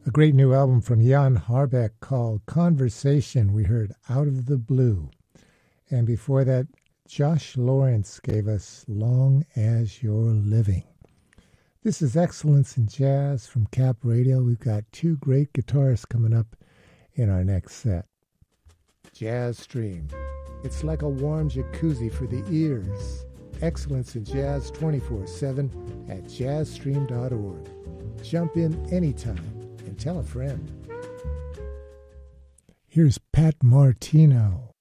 A great new album from Jan Harbeck called Conversation. We heard Out of the Blue. And before that, Josh Lawrence gave us Long as You're Living. This is Excellence in Jazz from Cap Radio. We've got two great guitarists coming up in our next set. Jazz Stream. It's like a warm jacuzzi for the ears. Excellence in Jazz 24/7 at jazzstream.org. Jump in anytime and tell a friend. Here's Pat Martino.